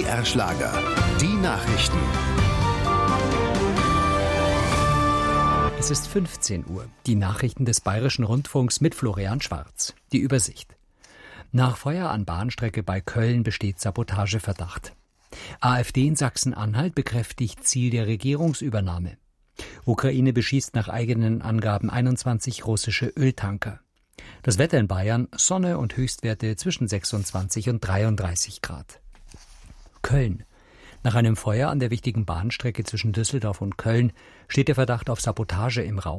BR Schlager. Die Nachrichten. Es ist 15 Uhr. Die Nachrichten des Bayerischen Rundfunks mit Florian Schwarz. Die Übersicht. Nach Feuer an Bahnstrecke bei Köln besteht Sabotageverdacht. AfD in Sachsen-Anhalt bekräftigt Ziel der Regierungsübernahme. Ukraine beschießt nach eigenen Angaben 21 russische Öltanker. Das Wetter in Bayern: Sonne und Höchstwerte zwischen 26 und 33 Grad. Köln. Nach einem Feuer an der wichtigen Bahnstrecke zwischen Düsseldorf und Köln steht der Verdacht auf Sabotage im Raum.